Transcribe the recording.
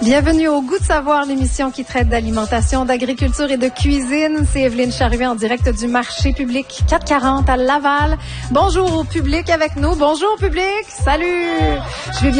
Bienvenue au Goût de savoir, l'émission qui traite d'alimentation, d'agriculture et de cuisine. C'est Evelyne Charruet en direct du marché public 440 à Laval. Bonjour au public avec nous. Bonjour public. Salut. Je vais bien